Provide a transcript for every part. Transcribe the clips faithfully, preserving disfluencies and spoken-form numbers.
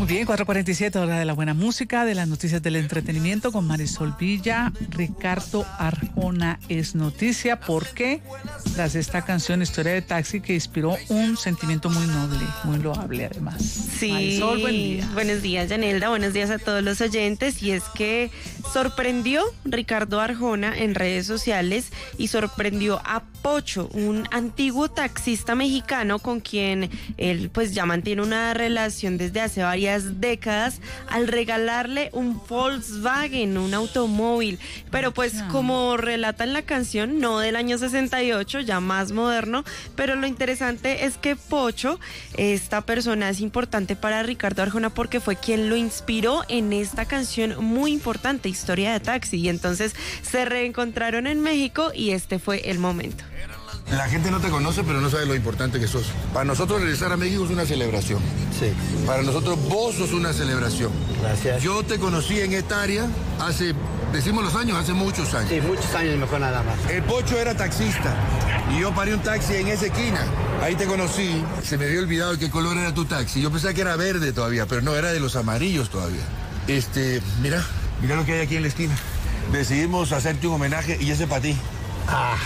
Muy bien, cuatro cuarenta y siete, hora de la buena música, de las noticias del entretenimiento con Marisol Villa. Ricardo Arjona es noticia porque tras esta canción Historia de Taxi, que inspiró un sentimiento muy noble, muy loable además. Sí, Marisol, buen día. Buenos días, Yanelda, buenos días a todos los oyentes. Y es que sorprendió Ricardo Arjona en redes sociales y sorprendió a Pocho, un antiguo taxista mexicano con quien él pues ya mantiene una relación desde hace varias décadas, al regalarle un Volkswagen, un automóvil, pero pues como relata en la canción, no del año sesenta y ocho, ya más moderno. Pero lo interesante es que Pocho, esta persona es importante para Ricardo Arjona porque fue quien lo inspiró en esta canción muy importante, Historia de Taxi, y entonces se reencontraron en México y este fue el momento. La gente no te conoce, pero no sabe lo importante que sos. Para nosotros regresar a México es una celebración. Sí. Para nosotros vos sos una celebración. Gracias. Yo te conocí en esta área hace, decimos los años, hace muchos años. Sí, muchos años mejor nada más. El Pocho era taxista y yo paré un taxi en esa esquina. Ahí te conocí. Se me había olvidado de qué color era tu taxi. Yo pensaba que era verde todavía, pero no, era de los amarillos todavía. Este, mira, mira lo que hay aquí en la esquina. Decidimos hacerte un homenaje y ese para ti. Ah.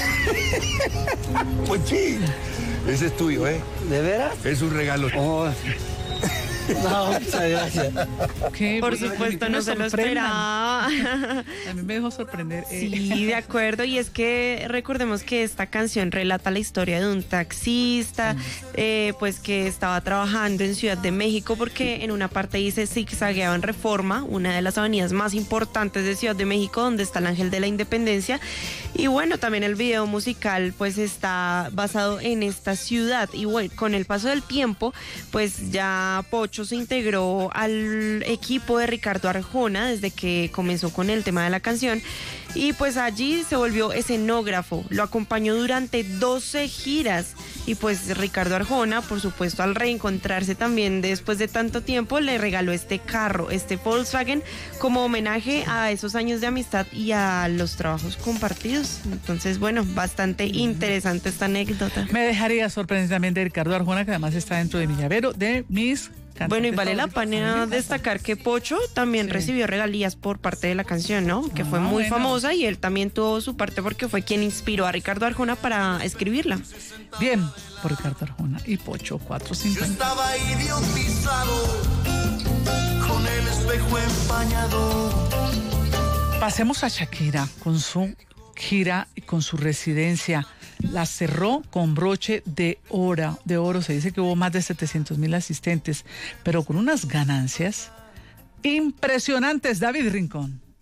Pochín. Ese es tuyo, ¿eh? ¿De veras? Es un regalo. Oh. No, muchas gracias. ¿Qué? Por Porque supuesto, me no se lo sorprendan. esperaba. A mí me dejó sorprender. eh. Sí, de acuerdo, y es que recordemos que esta canción relata la historia de un taxista, eh, pues que estaba trabajando en Ciudad de México, porque en una parte dice zigzagueaba en Reforma, una de las avenidas más importantes de Ciudad de México, donde está el Ángel de la Independencia. Y bueno, también el video musical pues está basado en esta ciudad, y bueno, con el paso del tiempo pues ya Pocho se integró al equipo de Ricardo Arjona desde que comenzó con el tema de la canción, y pues allí se volvió escenógrafo, lo acompañó durante doce giras. Y pues Ricardo Arjona, por supuesto, al reencontrarse también después de tanto tiempo, le regaló este carro, este Volkswagen, como homenaje a esos años de amistad y a los trabajos compartidos. Entonces, bueno, bastante interesante esta anécdota. Me dejaría sorprender también de Ricardo Arjona, que además está dentro de mi llavero de mis cantantes. Bueno, y vale la favoritos. pena destacar que Pocho también Sí. recibió regalías por parte de la canción, ¿no? Que fue Ah, muy bueno. famosa, y él también tuvo su parte porque fue quien inspiró a Ricardo Arjona para escribirla. Bien, por Ricardo Arjona y Pocho, cuatro Yo cincuenta. estaba idiotizado con el espejo empañado. Pasemos a Shakira con su gira y con su residencia. La cerró con broche de oro, de oro. Se dice que hubo más de setecientos mil asistentes, pero con unas ganancias impresionantes. David Rincón.